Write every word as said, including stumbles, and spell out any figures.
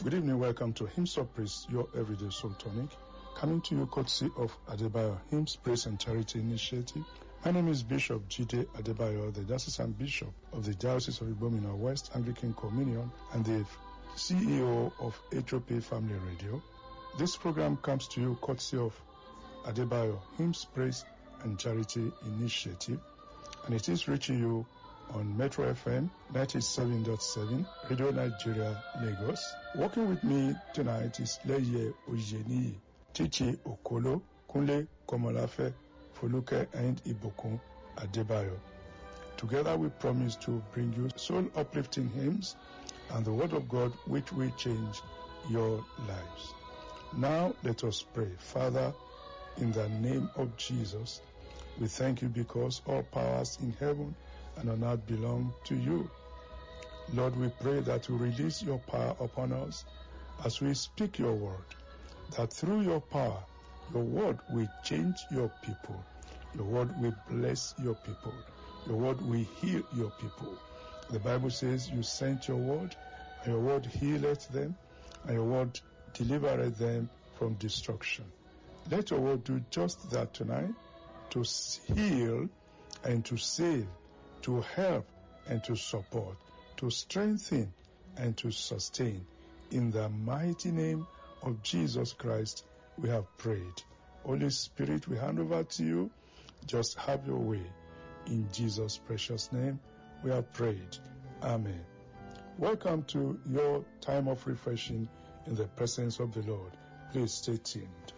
Good evening, welcome to Hymns of Praise, your everyday soul tonic, coming to you courtesy of Adebayo Hymns, Praise and Charity Initiative. My name is Bishop Jide Adebayo, the Diocesan Bishop of the Diocese of Ibomina West Anglican Communion and the C E O of H O P Family Radio. This program comes to you courtesy of Adebayo Hymns, Praise and Charity Initiative, and it is reaching you on Metro F M ninety-seven point seven, Radio Nigeria, Lagos. Working with me tonight is Leye Ojeniyi, Chichi Okolo, Kunle Komolafe, Foluke and Ibokun Adebayo. Together we promise to bring you soul uplifting hymns and the Word of God which will change your lives. Now let us pray. Father, in the name of Jesus, we thank you because all powers in heaven and on earth belong to you. Lord, we pray that you release your power upon us as we speak your word, that through your power, your word will change your people. Your word will bless your people. Your word will heal your people. The Bible says you sent your word, and your word healeth them, and your word delivereth them from destruction. Let your word do just that tonight, to heal and to save, to help and to support, to strengthen and to sustain. In the mighty name of Jesus Christ, we have prayed. Holy Spirit, we hand over to you. Just have your way. In Jesus' precious name, we have prayed. Amen. Welcome to your time of refreshing in the presence of the Lord. Please stay tuned.